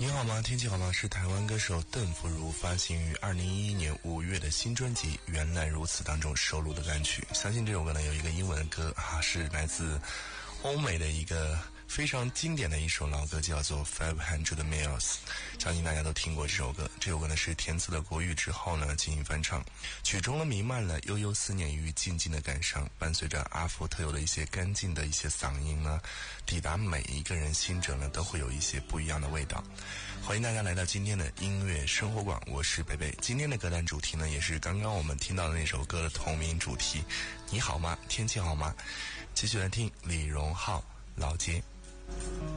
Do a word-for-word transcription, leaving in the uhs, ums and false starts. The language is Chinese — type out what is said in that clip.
你好吗？天气好吗？是台湾歌手邓福如发行于二零一一年五月的新专辑《原来如此》当中收录的单曲。相信这首歌呢有一个英文的歌啊，是来自欧美的一个非常经典的一首老歌，叫做 Five Hundred Miles。相信大家都听过这首歌。这首歌呢是填词了国语之后呢进行翻唱，曲中呢弥漫了悠悠思念与静静的感伤，伴随着阿福特有的一些干净的一些嗓音呢，抵达每一个人心中呢都会有一些不一样的味道。欢迎大家来到今天的音乐生活馆，我是北北。今天的歌单主题呢也是刚刚我们听到的那首歌的同名主题。你好吗？天气好吗？继续来听李荣浩老街。